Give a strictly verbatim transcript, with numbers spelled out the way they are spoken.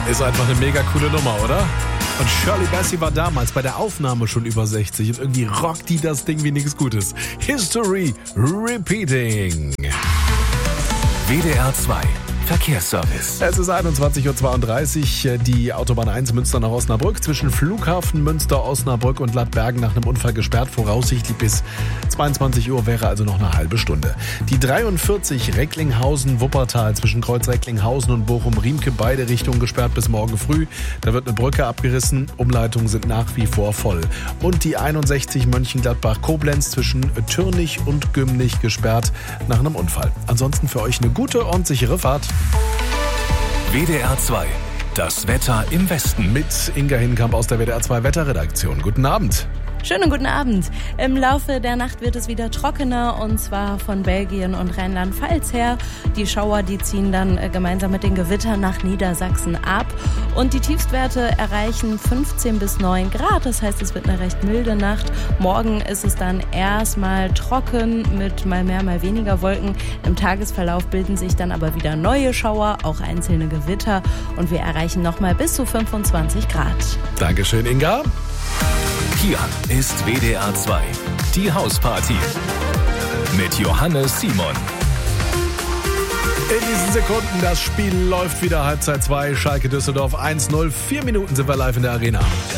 Ist einfach eine mega coole Nummer, oder? Und Shirley Bassey war damals bei der Aufnahme schon über sechzig und irgendwie rockt die das Ding wie nichts Gutes. History Repeating. W D R zwei Verkehrsservice. Es ist einundzwanzig Uhr zweiunddreißig. Die Autobahn eins Münster nach Osnabrück zwischen Flughafen Münster, Osnabrück und Lattbergen nach einem Unfall gesperrt. Voraussichtlich bis zweiundzwanzig Uhr wäre also noch eine halbe Stunde. Die dreiundvierzig Recklinghausen-Wuppertal zwischen Kreuz Recklinghausen und Bochum-Riemke, beide Richtungen gesperrt bis morgen früh. Da wird eine Brücke abgerissen. Umleitungen sind nach wie vor voll. Und die einundsechzig Mönchengladbach-Koblenz zwischen Türnich und Gümnich gesperrt nach einem Unfall. Ansonsten für euch eine gute und sichere Fahrt. W D R zwei, das Wetter im Westen. Mit Inga Hinkamp aus der W D R zwei Wetterredaktion. Guten Abend. Schönen guten Abend. Im Laufe der Nacht wird es wieder trockener, und zwar von Belgien und Rheinland-Pfalz her. Die Schauer, die ziehen dann gemeinsam mit den Gewittern nach Niedersachsen ab. Und die Tiefstwerte erreichen fünfzehn bis neun Grad. Das heißt, es wird eine recht milde Nacht. Morgen ist es dann erstmal trocken mit mal mehr, mal weniger Wolken. Im Tagesverlauf bilden sich dann aber wieder neue Schauer, auch einzelne Gewitter. Und wir erreichen nochmal bis zu fünfundzwanzig Grad. Dankeschön, Inga. Hier ist W D R zwei, die Hausparty mit Johannes Simon. In diesen Sekunden, das Spiel läuft wieder, Halbzeit zwei, Schalke Düsseldorf eins null. Vier Minuten sind wir live in der Arena.